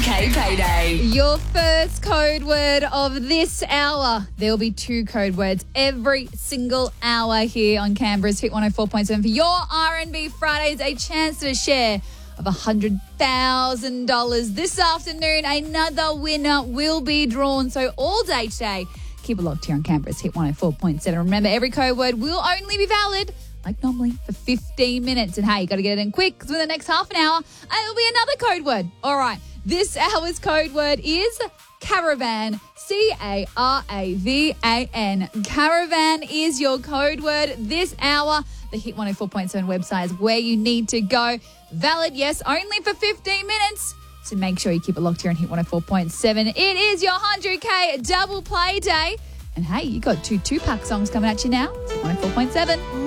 100K payday. Your first code word of this hour. There'll be 2 code words every single hour here on Canberra's Hit 104.7 for your R&B Fridays. A chance to share of $100,000 this afternoon. Another winner will be drawn. So all day today, keep it locked here on Canberra's Hit 104.7. Remember, every code word will only be valid, like normally, for 15 minutes. And hey, you got to get it in quick because within the next half an hour, it'll be another code word. All right, this hour's code word is caravan. Caravan. Caravan is your code word this hour. The Hit 104.7 website is where you need to go. Valid, yes, only for 15 minutes. So make sure you keep it locked here on Hit 104.7. It is your 100K double play day. And hey, you got 2 Tupac songs coming at you now. It's Hit 104.7.